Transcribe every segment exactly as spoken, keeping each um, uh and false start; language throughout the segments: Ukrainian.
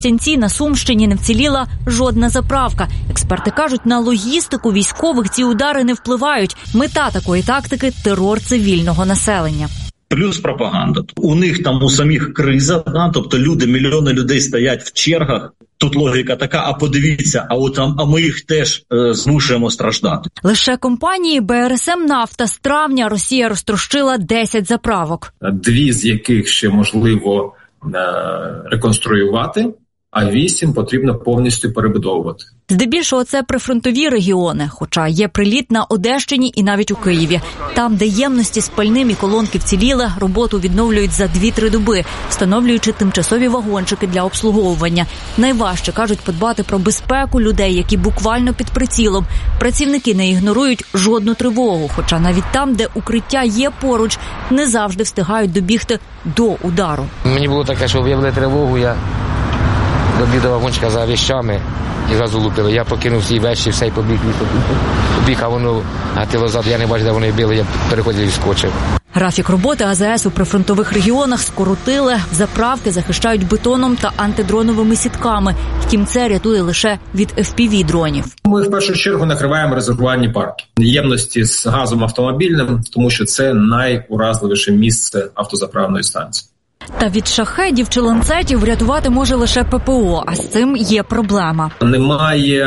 Тростянці на Сумщині не вціліла жодна заправка. Експерти кажуть, на логістику військових ці удари не впливають. Мета такої тактики – терор цивільного населення. Плюс пропаганда. У них там у самих криза, да? Тобто люди, мільйони людей стоять в чергах. Тут логіка така, а подивіться, а от а ми їх теж е, змушуємо страждати. Лише компанії Бе Ер Ес Ем «Нафта» з травня Росія розтрощила десять заправок. Дві з яких ще можливо е, реконструювати, а вісім потрібно повністю перебудовувати. Здебільшого це прифронтові регіони, хоча є приліт на Одещині і навіть у Києві. Там, де ємності з пальним і колонки вціліли, роботу відновлюють за дві-три доби, встановлюючи тимчасові вагончики для обслуговування. Найважче, кажуть, подбати про безпеку людей, які буквально під прицілом. Працівники не ігнорують жодну тривогу, хоча навіть там, де укриття є поруч, не завжди встигають добігти до удару. Мені було таке, що виявили тривогу, я добіг до вагончика за вещами і зразу лупили. Я покинув всі вещі, все і побіг, побіг, а воно гатило, я не бачив, де вони били, я переходив і скочив. Графік роботи А Зе Ес у прифронтових регіонах скоротили, заправки захищають бетоном та антидроновими сітками. Втім, це рятує лише від еф пі ві-дронів. Ми в першу чергу накриваємо резервуарні парки. Ємності з газом автомобільним, тому що це найуразливіше місце автозаправної станції. Та від шахедів чи ланцетів врятувати може лише Пе Пе О, а з цим є проблема. Немає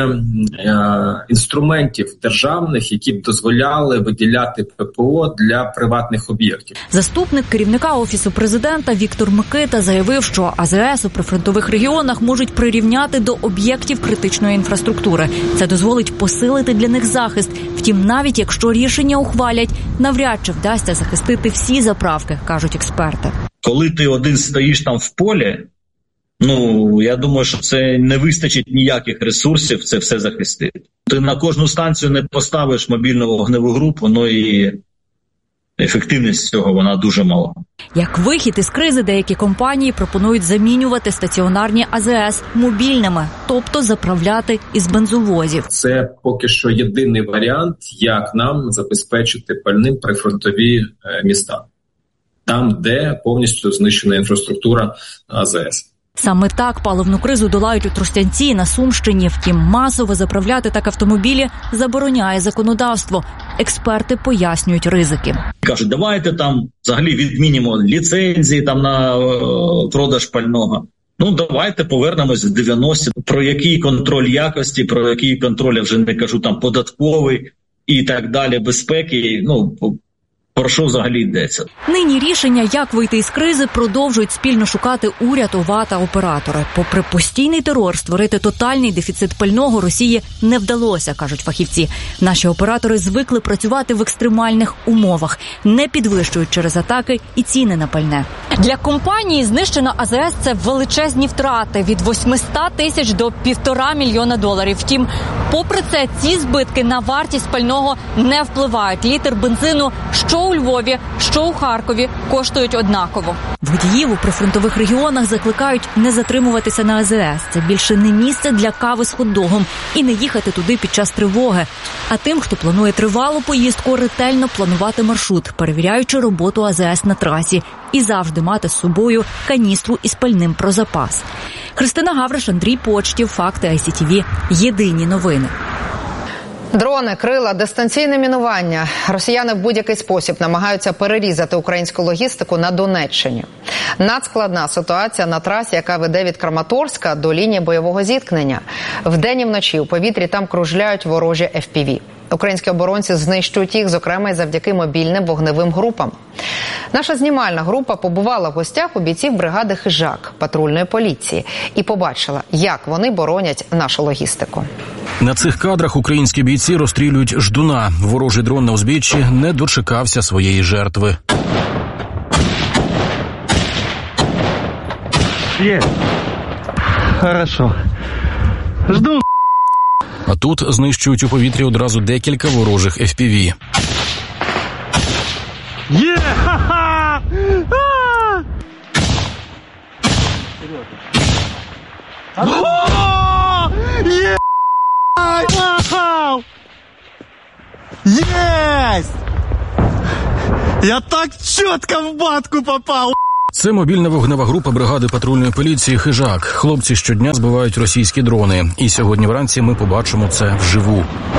е, інструментів державних, які б дозволяли виділяти Пе Пе О для приватних об'єктів. Заступник керівника Офісу президента Віктор Микита заявив, що А Зе Ес у прифронтових регіонах можуть прирівняти до об'єктів критичної інфраструктури. Це дозволить посилити для них захист. Втім, навіть якщо рішення ухвалять, навряд чи вдасться захистити всі заправки, кажуть експерти. Коли ти один стоїш там в полі, ну, я думаю, що це не вистачить ніяких ресурсів це все захистити. Ти на кожну станцію не поставиш мобільну вогневу групу, ну і ефективність цього, вона дуже мала. Як вихід із кризи, деякі компанії пропонують замінювати стаціонарні А Зе Ес мобільними, тобто заправляти із бензовозів. Це поки що єдиний варіант, як нам забезпечити пальним прифронтові міста. Там, де повністю знищена інфраструктура А Зе Ес. Саме так паливну кризу долають у Тростянці на Сумщині. Втім, масово заправляти так автомобілі забороняє законодавство. Експерти пояснюють ризики. Кажуть, давайте там взагалі відмінимо ліцензії там на е, продаж пального. Ну, давайте повернемось в дев'яності. Про який контроль якості, про який контроль, я вже не кажу, там податковий і так далі, безпеки, ну, про що взагалі йдеться? Нині рішення, як вийти із кризи, продовжують спільно шукати уряд, ОВА та оператори. Попри постійний терор, створити тотальний дефіцит пального Росії не вдалося, кажуть фахівці. Наші оператори звикли працювати в екстремальних умовах, не підвищують через атаки і ціни на пальне. Для компанії знищена А Зе Ес – це величезні втрати – від восьмисот тисяч до півтора мільйона доларів. Втім, попри це, ці збитки на вартість пального не впливають. Літр бензину що у Львові, що у Харкові коштують однаково. Водіїв у прифронтових регіонах закликають не затримуватися на А Зе Ес. Це більше не місце для кави з хот-догом і не їхати туди під час тривоги. А тим, хто планує тривалу поїздку, ретельно планувати маршрут, перевіряючи роботу А Зе Ес на трасі і завжди мати з собою каністру із пальним про запас. Христина Гавриш, Андрій Почтів, Факти Ай Сі Ті Ві. Єдині новини. Дрони, крила, дистанційне мінування. Росіяни в будь-який спосіб намагаються перерізати українську логістику на Донеччині. Надскладна ситуація на трасі, яка веде від Краматорська до лінії бойового зіткнення. Вдень і вночі у повітрі там кружляють ворожі еф пі ві. Українські оборонці знищують їх, зокрема, і завдяки мобільним вогневим групам. Наша знімальна група побувала в гостях у бійців бригади «Хижак» патрульної поліції і побачила, як вони боронять нашу логістику. На цих кадрах українські бійці розстрілюють ждуна. Ворожий дрон на узбіччі не дочекався своєї жертви. Є. Хорошо. Жду. А тут знищують у повітрі одразу декілька ворожих еф пі ві. Є! Ха-ха! О! Є! Єсть! Я так чітко в батку попав! Це мобільна вогнева група бригади патрульної поліції «Хижак». Хлопці щодня збивають російські дрони. І сьогодні вранці ми побачимо це вживу.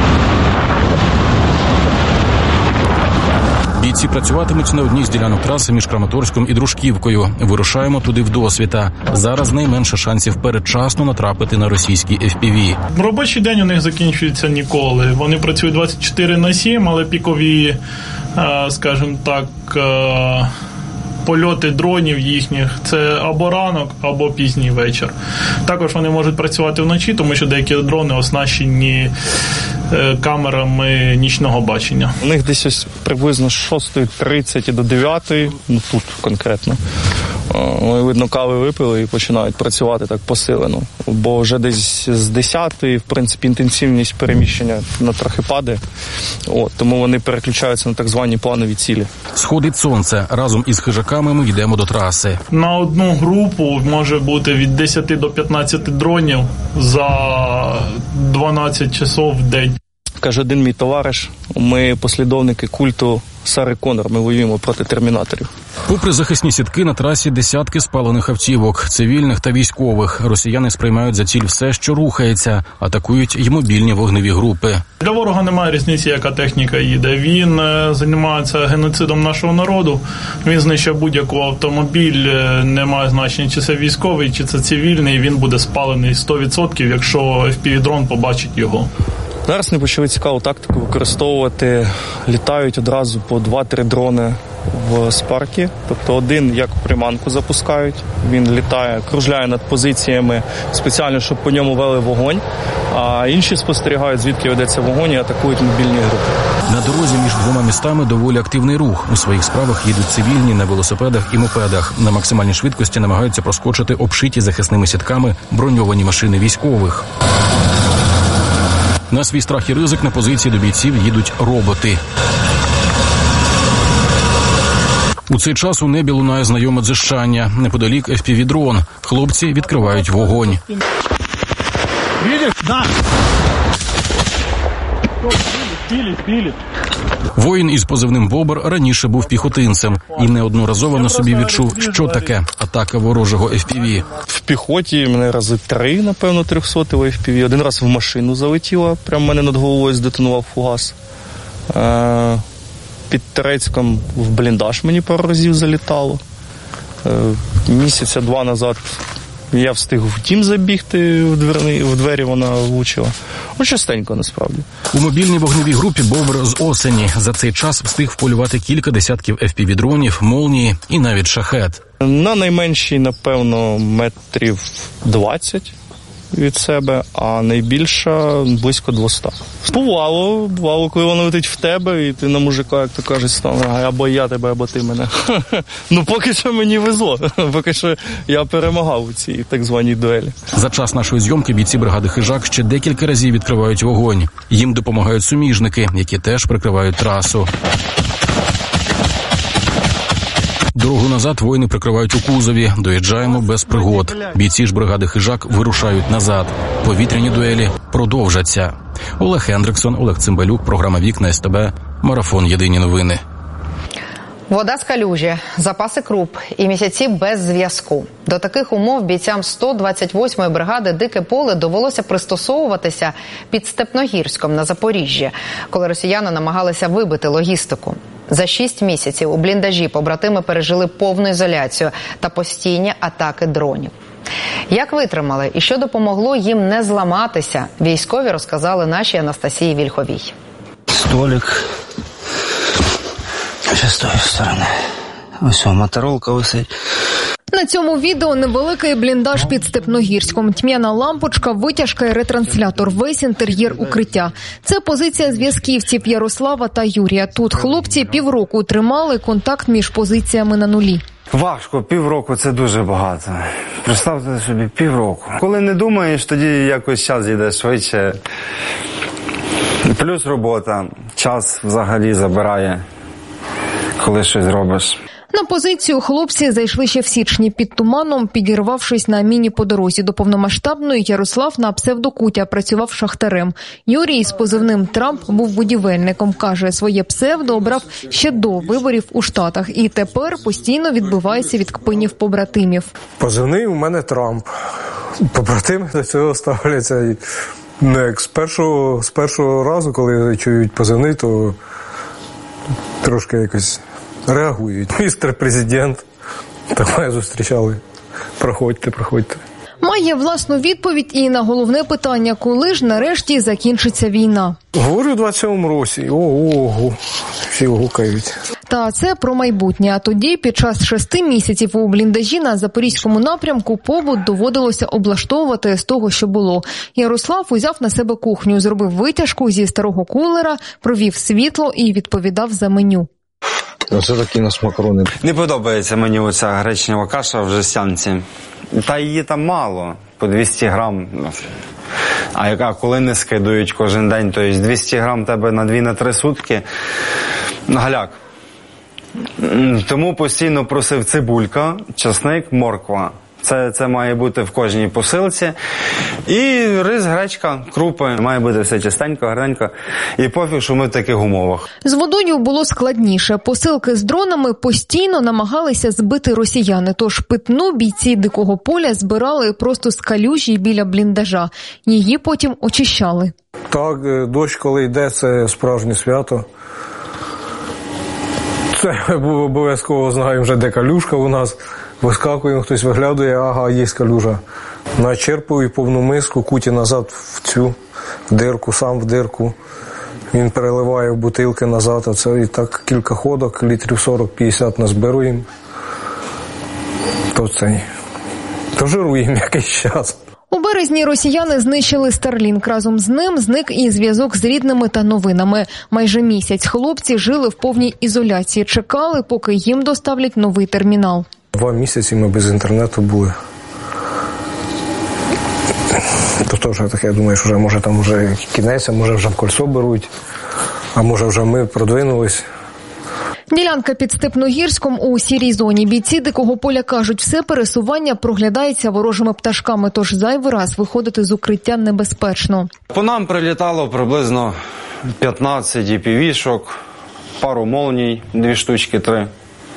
Бійці працюватимуть на одній з ділянок траси між Краматорськом і Дружківкою. Вирушаємо туди вдосвіта. Зараз найменше шансів передчасно натрапити на російські еф пі ві. Робочий день у них закінчується ніколи. Вони працюють двадцять чотири на сім, але пікові, скажімо так, польоти дронів їхніх – це або ранок, або пізній вечір. Також вони можуть працювати вночі, тому що деякі дрони оснащені камерами нічного бачення. У них десь ось приблизно з шостої тридцять до дев'ятої, ну тут конкретно, вони, видно, кави випили і починають працювати так посилено. Бо вже десь з десятої, в принципі, інтенсивність переміщення на трохи падає. От, тому вони переключаються на так звані планові цілі. Сходить сонце. Разом із хижаками ми йдемо до траси. На одну групу може бути від десяти до п'ятнадцяти дронів за дванадцять часов в день. Каже один мій товариш, ми послідовники культу Сари Коннор, ми воюємо проти термінаторів. Попри захисні сітки на трасі десятки спалених автівок, цивільних та військових. Росіяни сприймають за ціль все, що рухається, атакують й мобільні вогневі групи. Для ворога немає різниці, яка техніка їде. Він займається геноцидом нашого народу, він знищує будь-який автомобіль, немає значення, чи це військовий, чи це цивільний, він буде спалений сто відсотків, якщо еф пі ві-дрон побачить його. Зараз вони почали цікаву тактику використовувати, літають одразу по два-три дрони в спаркі. Тобто один як приманку запускають, він літає, кружляє над позиціями спеціально, щоб по ньому вели вогонь, а інші спостерігають, звідки ведеться вогонь і атакують мобільні групи. На дорозі між двома містами доволі активний рух. У своїх справах їдуть цивільні на велосипедах і мопедах. На максимальній швидкості намагаються проскочити обшиті захисними сітками броньовані машини військових. На свій страх і ризик на позиції до бійців їдуть роботи. У цей час у небі лунає знайоме дзижчання. Неподалік еф пі ві-дрон. Хлопці відкривають вогонь. Видишь? Да. Сбили, сбили. Воїн із позивним «Бобр» раніше був піхотинцем і неодноразово на собі відчув, що таке атака ворожого еф пі ві. В піхоті мене рази три, напевно, трьохсотого еф пі ві. Один раз в машину залетіла, прямо мене над головою здетонував фугас. Е- під Терецьком в бліндаж мені пару разів залітало. Е- місяця два назад я встиг в дім забігти, в, дверні, в двері вона влучила. Ну, частенько, насправді. У мобільній вогневій групі «Бобр» з осені. За цей час встиг вполювати кілька десятків еф пі ві-дронів, «Молнії» і навіть «Шахет». На найменшій, напевно, метрів двадцять від себе, а найбільша близько двісті. Бувало, бувало, коли вона летить в тебе, і ти на мужика, як то кажуть, став, або я тебе, або ти мене. Ну, поки що мені везло. Поки що я перемагав у цій так званій дуелі. За час нашої зйомки бійці бригади «Хижак» ще декілька разів відкривають вогонь. Їм допомагають суміжники, які теж прикривають трасу. Дорогу назад воїни прикривають у кузові. Доїжджаємо без пригод. Бійці ж бригади «Хижак» вирушають назад. Повітряні дуелі продовжаться. Олег Хендриксон, Олег Цимбалюк, програма «Вікна ес те бе», марафон «Єдині новини». Вода з калюжі, запаси круп і місяці без зв'язку. До таких умов бійцям сто двадцять восьмої бригади «Дике поле» довелося пристосовуватися під Степногірськом на Запоріжжі, коли росіяни намагалися вибити логістику. За шість місяців у бліндажі побратими пережили повну ізоляцію та постійні атаки дронів. Як витримали і що допомогло їм не зламатися, військові розказали нашій Анастасії Вільховій. Столик. Ще з тої сторони. Ось о, моторолка висить. На цьому відео невеликий бліндаж під Степногірськом. Тьмяна лампочка, витяжка і ретранслятор. Весь інтер'єр укриття. Це позиція зв'язківців Ярослава та Юрія. Тут хлопці півроку тримали контакт між позиціями на нулі. Важко, півроку – це дуже багато. Представте собі, півроку. Коли не думаєш, тоді якось час йде швидше. Плюс робота. Час взагалі забирає, коли щось робиш. На позицію хлопці зайшли ще в січні під туманом, підірвавшись на міні по дорозі до повномасштабної. Ярослав на псевдокутя працював шахтарем. Юрій з позивним «Трамп» був будівельником. Каже, своє псевдо обрав ще до виборів у Штатах і тепер постійно відбивається від кпинів побратимів. Позивний у мене «Трамп». Побратими до цього ставляться не як з першого, з першого разу, коли чують позивний, то трошки якось реагують. Містер президент, так мене зустрічали. Проходьте, проходьте. Має власну відповідь і на головне питання, коли ж нарешті закінчиться війна. Говорю, у двадцять сьомому році. Ого, всі гукають. Та це про майбутнє. А тоді, під час шести місяців у бліндажі на Запорізькому напрямку, побут доводилося облаштовувати з того, що було. Ярослав узяв на себе кухню, зробив витяжку зі старого кулера, провів світло і відповідав за меню. Оце такі у нас макарони. Не подобається мені оця гречнева каша в жестянці. Та її там мало, по двісті грам. А яка, коли не скидують кожен день, то є двісті грам тебе на дві-три сутки. Галяк. Тому постійно просив цибулька, часник, морква. Це, це має бути в кожній посилці. І рис, гречка, крупи. Має бути все чистенько, гарненько. І пофіг, що ми в таких умовах. З водою було складніше. Посилки з дронами постійно намагалися збити росіяни. Тож питну бійці Дикого поля збирали просто з калюжі біля бліндажа. Її потім очищали. Так, дощ, коли йде, це справжнє свято. Це обов'язково знаємо вже, де калюшка у нас. Вискакуємо, хтось виглядає, ага, є калюжа. Начерпую повну миску, куті назад в цю в дирку, сам в дирку. Він переливає в бутилки назад, а це і так кілька ходок, літрів сорок-п'ятдесят назбируємо. То цей, то жируємо якийсь час. У березні росіяни знищили Starlink. Разом з ним зник і зв'язок з рідними та новинами. Майже місяць хлопці жили в повній ізоляції, чекали, поки їм доставлять новий термінал. Два місяці ми без інтернету були. То теж таке, я думаю, що вже, може там вже кінець, а може вже в кольцо беруть, а може вже ми продвинулись. Ділянка під Степногірськом у сірій зоні. Бійці Дикого поля кажуть, все пересування проглядається ворожими пташками, тож зайвий раз виходити з укриття небезпечно. По нам прилітало приблизно п'ятнадцять і пі ві-шок, пару молній, дві штучки, три.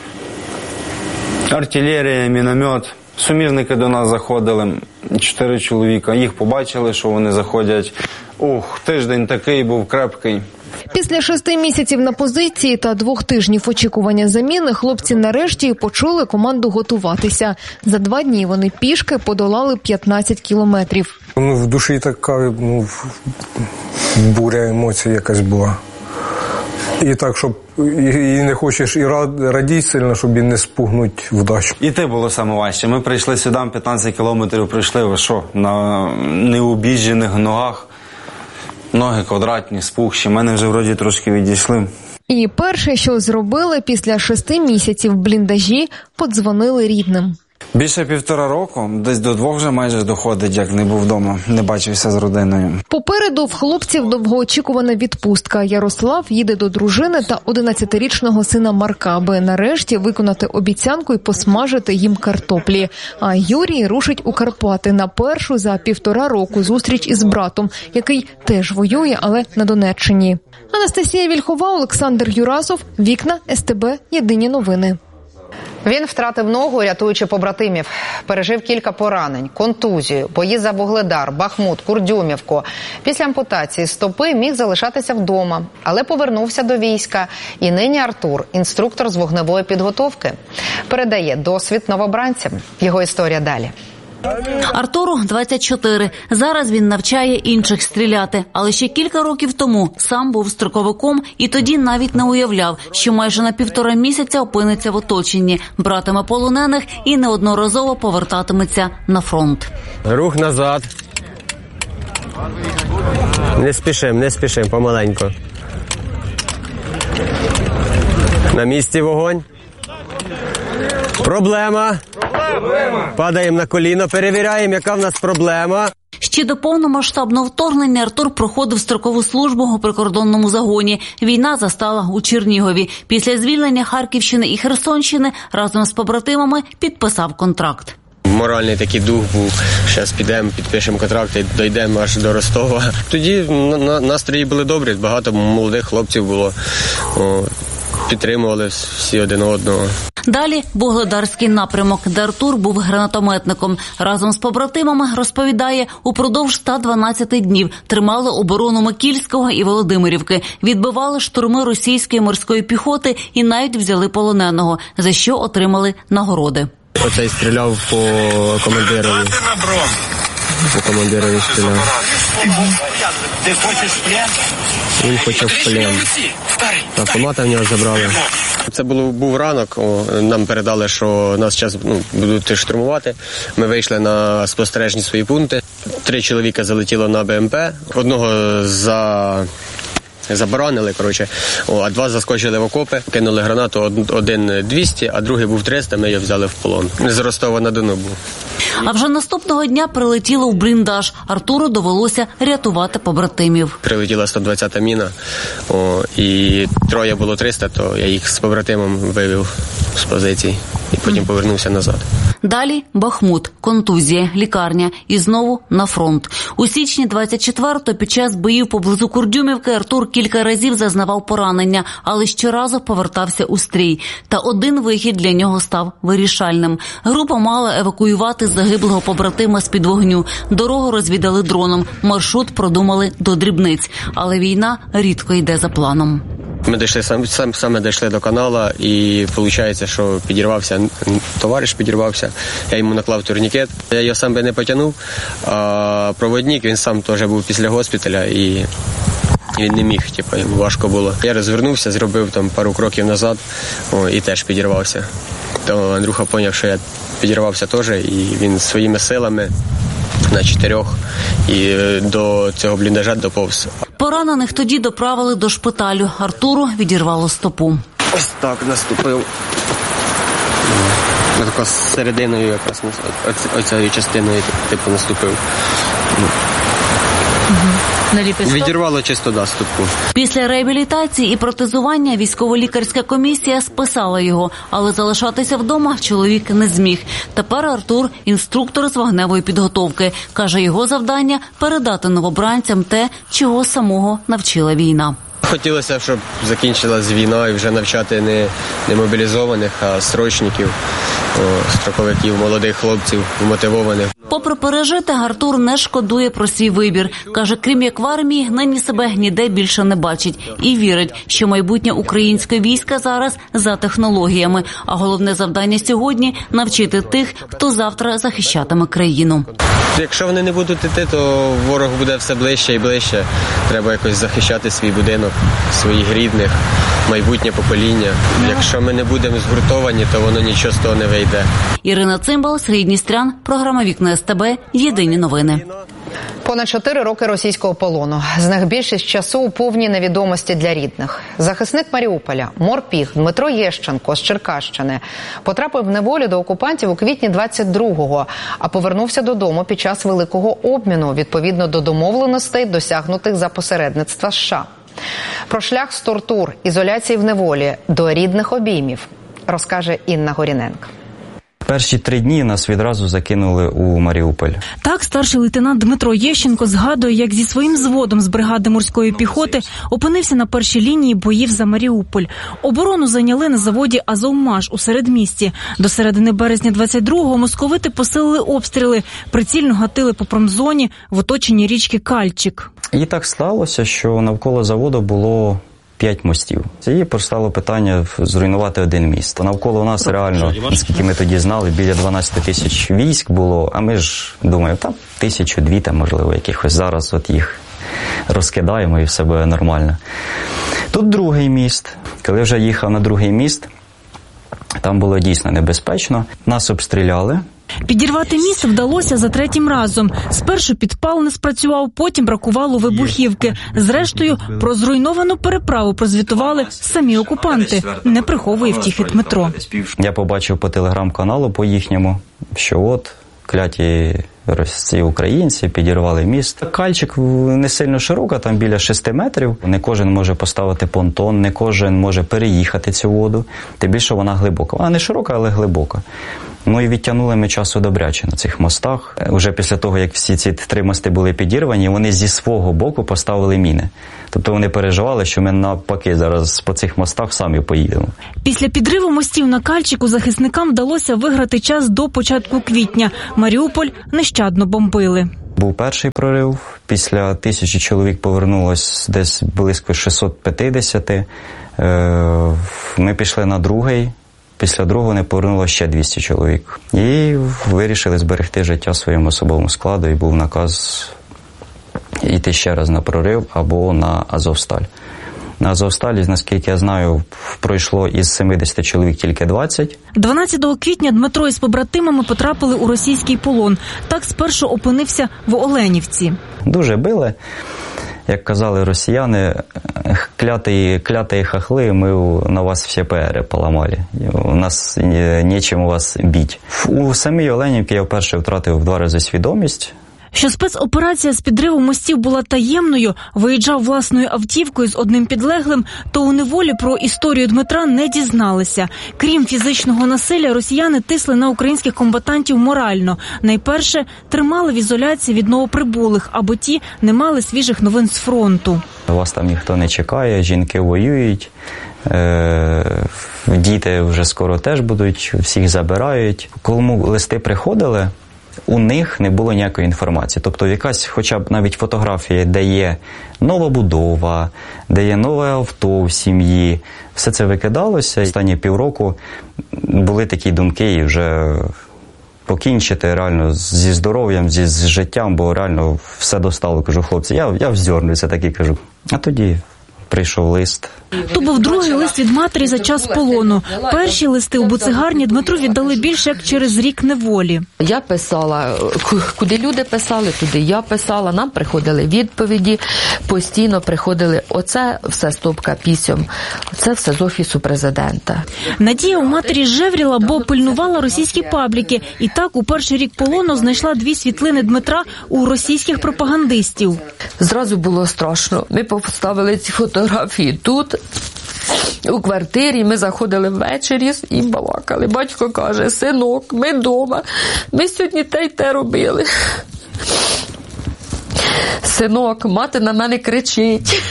Артилерія, міномет. Сумівники до нас заходили, чотири чоловіка. Їх побачили, що вони заходять. Ух, тиждень такий був крепкий. Після шести місяців на позиції та двох тижнів очікування заміни хлопці нарешті почули команду готуватися. За два дні вони пішки подолали п'ятнадцять кілометрів. Ну, в душі така, ну, буря емоцій якась була. І так, щоб і не хочеш і радіти сильно, щоб і не спугнути вдачу. І те було саме важче. Ми прийшли сюди, п'ятнадцять кілометрів прийшли, ви що, на необіжджених ногах. Ноги квадратні, спухші. Мене вже вроді трошки відійшли. І перше, що зробили після шести місяців в бліндажі, подзвонили рідним. Більше півтора року, десь до двох вже майже доходить, як не був вдома, не бачився з родиною. Попереду в хлопців довгоочікувана відпустка. Ярослав їде до дружини та одинадцятирічного сина Марка, аби нарешті виконати обіцянку і посмажити їм картоплі. А Юрій рушить у Карпати на першу за півтора року зустріч із братом, який теж воює, але на Донеччині. Анастасія Вільхова, Олександр Юрасов, Вікна, ес те бе, Єдині новини. Він втратив ногу, рятуючи побратимів. Пережив кілька поранень, контузію, бої за Вугледар, Бахмут, Курдюмівку. Після ампутації стопи міг залишатися вдома, але повернувся до війська. І нині Артур – інструктор з вогневої підготовки. Передає досвід новобранцям. Його історія далі. Артуру двадцять чотири. Зараз він навчає інших стріляти. Але ще кілька років тому сам був строковиком і тоді навіть не уявляв, що майже на півтора місяця опиниться в оточенні, братиме полонених і неодноразово повертатиметься на фронт. Рух назад. Не спішим, не спішим, помаленько. На місці вогонь. Проблема. Проблема. Падаємо на коліно, перевіряємо, яка в нас проблема. Ще до повномасштабного вторгнення Артур проходив строкову службу у прикордонному загоні. Війна застала у Чернігові. Після звільнення Харківщини і Херсонщини разом з побратимами підписав контракт. Моральний такий дух був, зараз підемо, підпишемо контракт і дійдемо аж до Ростова. Тоді настрої були добрі, багато молодих хлопців було, о, підтримували всі один одного. Далі Вугледарський напрямок, де Артур був гранатометником. Разом з побратимами, розповідає, упродовж ста дванадцяти днів тримали оборону Микільського і Володимирівки, відбивали штурми російської морської піхоти і навіть взяли полоненого, за що отримали нагороди. Оцей стріляв по командирові. По командирові стріляв. Ти хочеш плен? Він хоче в плен. Автомата в нього забрали. Це було, був ранок, о, нам передали, що нас зараз ну, будуть штурмувати. Ми вийшли на спостережні свої пункти. Три чоловіка залетіло на БМП, одного за... заборонили, коротше, о, а два заскочили в окопи, кинули гранату, один двісті, а другий був триста, ми його взяли в полон. З Ростова-на-Дону був. А вже наступного дня прилетіло у бліндаж. Артуру довелося рятувати побратимів. Прилетіла сто двадцята міна, о, і троє було триста, то я їх з побратимом вивів з позицій і потім повернувся назад. Далі Бахмут, контузія, лікарня і знову на фронт. У січні двадцять четвертого під час боїв поблизу Курдюмівки Артур кілька разів зазнавав поранення, але щоразу повертався у стрій. Та один вихід для нього став вирішальним. Група мала евакуювати загиблого побратима з-під вогню. Дорогу розвідали дроном, маршрут продумали до дрібниць. Але війна рідко йде за планом. Ми дійшли сам, сам саме дійшли до канала, і виходить, що підірвався товариш, підірвався. Я йому наклав турнікет. Я його сам би не потягнув, а проводник, він сам теж був після госпіталя, і він не міг, типу, йому важко було. Я розвернувся, зробив там пару кроків назад, о, і теж підірвався. То Андрюха зрозумів, що я підірвався теж, і він своїми силами на чотирьох і до цього бліндажа доповз. Поранених тоді доправили до шпиталю. Артуру відірвало стопу. Ось так наступив. Тако серединою якраз, оцією частиною типу наступив. Відірвало чисто да, стопу. Після реабілітації і протезування військово-лікарська комісія списала його, але залишатися вдома чоловік не зміг. Тепер Артур – інструктор з вогневої підготовки. Каже, його завдання – передати новобранцям те, чого самого навчила війна. Хотілося, щоб закінчилась війна і вже навчати не, не мобілізованих, а срочників, о, строковиків, молодих хлопців, мотивованих. Попри пережити, Артур не шкодує про свій вибір. Каже, крім як в армії, нині себе ніде більше не бачить. І вірить, що майбутнє українське військо зараз за технологіями. А головне завдання сьогодні – навчити тих, хто завтра захищатиме країну. Якщо вони не будуть йти, то ворог буде все ближче і ближче. Треба якось захищати свій будинок, своїх рідних, майбутнє покоління. Якщо ми не будемо згуртовані, то воно нічого з того не вийде. Ірина Цимбал, Сергій Дністрян, програма «Вікна СТБ», єдині новини. Понад чотири роки російського полону. З них більшість часу у повній невідомості для рідних. Захисник Маріуполя, морпіг Дмитро Єщенко з Черкащини потрапив в неволю до окупантів у квітні двадцять другого, а повернувся додому під час великого обміну, відповідно до домовленостей, досягнутих за посередництва США. Про шлях з тортур, ізоляції в неволі до рідних обіймів розкаже Інна Горіненко. Перші три дні нас відразу закинули у Маріуполь. Так, старший лейтенант Дмитро Єщенко згадує, як зі своїм взводом з бригади морської піхоти опинився на першій лінії боїв за Маріуполь. Оборону зайняли на заводі «Азовмаш» у середмісті. До середини березня двадцять другого московити посилили обстріли, прицільно гатили по промзоні в оточенні річки Кальчик. І так сталося, що навколо заводу було п'ять мостів. І постало питання зруйнувати один міст. Навколо нас реально, наскільки ми тоді знали, біля дванадцять тисяч військ було, а ми ж думаємо, там тисячу, дві там, можливо, якихось. Зараз от їх розкидаємо і все буде нормально. Тут другий міст. Коли вже їхав на другий міст, там було дійсно небезпечно. Нас обстріляли. Підірвати міст вдалося за третім разом. Спершу підпал не спрацював, потім бракувало вибухівки. Зрештою, про зруйновану переправу прозвітували самі окупанти. Не приховує втіхи Дмитро. Я побачив по телеграм-каналу по їхньому, що от кляті ці українці підірвали міст. Кальчик не сильно широка, там біля шести метрів. Не кожен може поставити понтон, не кожен може переїхати цю воду. Тим більше вона глибока. Вона не широка, але глибока. Ну і відтягнули ми часу добряче на цих мостах. Уже після того, як всі ці три мости були підірвані, вони зі свого боку поставили міни. Тобто вони переживали, що ми навпаки зараз по цих мостах самі поїдемо. Після підриву мостів на Кальчику захисникам вдалося виграти час до початку квітня. Маріуполь нещадно бомбили. Був перший прорив, після тисячі чоловік повернулось десь близько шістсот п'ятдесят. Ми пішли на другий. Після другого не повернуло ще двісті чоловік. І вирішили зберегти життя своєму особовому складу, і був наказ йти ще раз на прорив або на Азовсталь. На Азовсталі, наскільки я знаю, пройшло із сімдесят чоловік тільки двадцять. дванадцятого квітня Дмитро із побратимами потрапили у російський полон. Так спершу опинився в Оленівці. Дуже били. Як казали росіяни, клятые, клятые хохли, ми на вас всі пери поламали. У нас нічим вас бить. У самій Оленівці я вперше втратив в два рази свідомість. Що спецоперація з підриву мостів була таємною, виїжджав власною автівкою з одним підлеглим, то у неволі про історію Дмитра не дізналися. Крім фізичного насилля, росіяни тисли на українських комбатантів морально. Найперше, тримали в ізоляції від новоприбулих, або ті не мали свіжих новин з фронту. Вас там ніхто не чекає, жінки воюють, е- діти вже скоро теж будуть, всіх забирають. Кому листи приходили, у них не було ніякої інформації. Тобто якась хоча б навіть фотографія, де є нова будова, де є нове авто в сім'ї, все це викидалося. Останні півроку були такі думки і вже покінчити реально зі здоров'ям, зі з життям, бо реально все достало. Кажу, хлопці, я, я вздьорнуся, так і кажу. А тоді прийшов лист. То був другий лист від матері за час полону. Перші листи у буцегарні Дмитру віддали більше як через рік неволі. Я писала, куди люди писали, туди я писала, нам приходили відповіді, постійно приходили, оце все стопка пісьом, це все з Офісу президента. Надія у матері жевріла, бо пильнувала російські пабліки. І так у перший рік полону знайшла дві світлини Дмитра у російських пропагандистів. Зразу було страшно. Ми поставили ці фотографії тут, у квартирі, ми заходили ввечері і балакали. Батько каже, синок, ми вдома, ми сьогодні те й те робили. Синок, мати на мене кричить.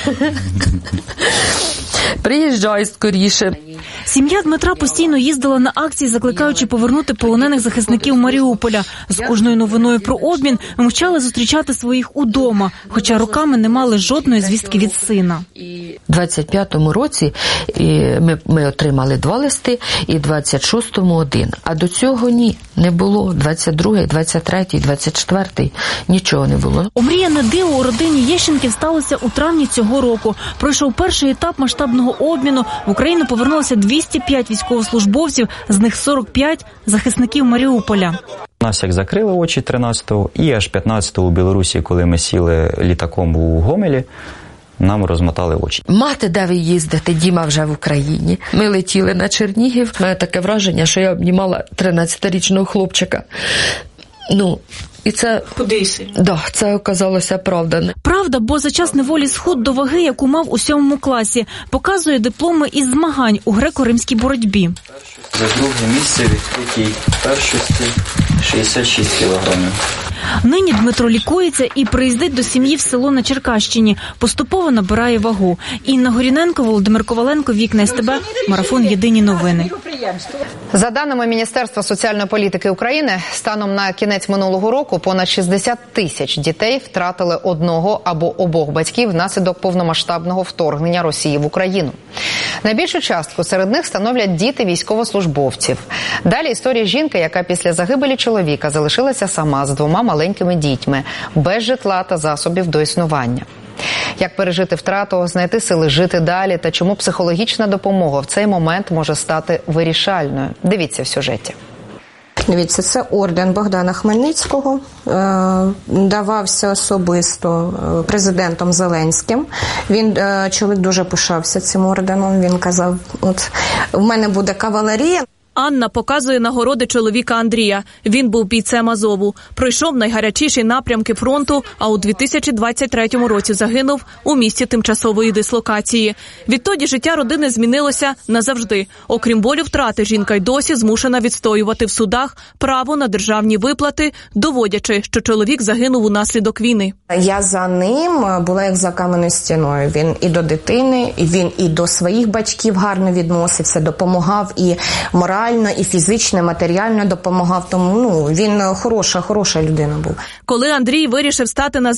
Приїжджай скоріше. Сім'я Дмитра постійно їздила на акції, закликаючи повернути полонених захисників Маріуполя. З кожною новиною про обмін мчали зустрічати своїх удома, хоча роками не мали жодної звістки від сина. У двадцять п'ятому році ми, ми отримали два листи, і двадцять шостому один. А до цього ні, не було. двадцять другий, двадцять третій, двадцять четвертий нічого не було. Омріяне диво у родині Єщенків сталося у травні цього року. Пройшов перший етап масштабного обміну. В Україну повернулося двісті п'ять військовослужбовців, з них сорок п'ять захисників Маріуполя. Нас як закрили очі тринадцятого, і аж п'ятнадцятого у Білорусі, коли ми сіли літаком у Гомелі, нам розмотали очі. Мати, де ви їздите? Діма вже в Україні. Ми летіли на Чернігів. У мене таке враження, що я обнімала тринадцятирічного хлопчика. Ну, і це... Кудись. Да, це оказалося правда. Правда, бо за час неволі схуд до ваги, яку мав у сьомому класі, показує дипломи із змагань у греко-римській боротьбі. За друге місце відкритій першості шістдесят шість кілограмів. Нині Дмитро лікується і приїздить до сім'ї в село на Черкащині. Поступово набирає вагу. Інна Горіненко, Володимир Коваленко, Вікна СТБ, Марафон Єдині новини. За даними Міністерства соціальної політики України, станом на кінець минулого року понад шістдесят тисяч дітей втратили одного або обох батьків внаслідок повномасштабного вторгнення Росії в Україну. Найбільшу частку серед них становлять діти військовослужбовців. Далі історія жінки, яка після загибелі чоловіка залишилася сама з двома маленькими дітьми, без житла та засобів до існування. Як пережити втрату, знайти сили жити далі та чому психологічна допомога в цей момент може стати вирішальною. Дивіться в сюжеті. Дивіться, це орден Богдана Хмельницького, давався особисто президентом Зеленським. Він, чоловік дуже пишався цим орденом, він казав, от в мене буде кавалерія. Анна показує нагороди чоловіка Андрія. Він був бійцем Азову. Пройшов найгарячіші напрямки фронту, а у дві тисячі двадцять третьому році загинув у місті тимчасової дислокації. Відтоді життя родини змінилося назавжди. Окрім болю втрати, жінка й досі змушена відстоювати в судах право на державні виплати, доводячи, що чоловік загинув унаслідок війни. Я за ним була як за кам'яною стіною. Він і до дитини, і він і до своїх батьків гарно відносився, допомагав і морально, і фізично, і матеріально допомагав. Тому ну, він хороша, хороша людина був. Коли Андрій вирішив стати на